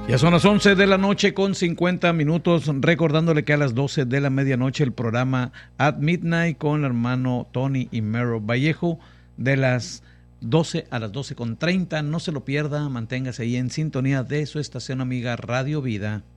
Ya son las 11 de la noche con 50 minutos, recordándole que a las 12 de la medianoche el programa At Midnight con el hermano Tony y Mero Vallejo, de las 12 a las 12:30. No se lo pierda, manténgase ahí en sintonía de su estación amiga Radio Vida.